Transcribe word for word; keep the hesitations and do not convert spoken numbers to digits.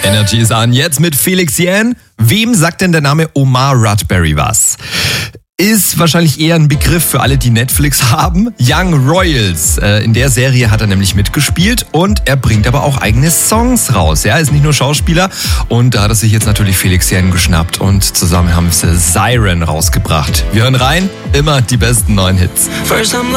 Energy ist an. Jetzt mit Felix Jähn. Wem sagt denn der Name Omar Rudberry was? Ist wahrscheinlich eher ein Begriff für alle, die Netflix haben. Young Royals. Äh, in der Serie hat er nämlich mitgespielt und er bringt aber auch eigene Songs raus. Ja, ist nicht nur Schauspieler. Und da hat er sich jetzt natürlich Felix Jähn geschnappt und zusammen haben sie Siren rausgebracht. Wir hören rein. Immer die besten neuen Hits.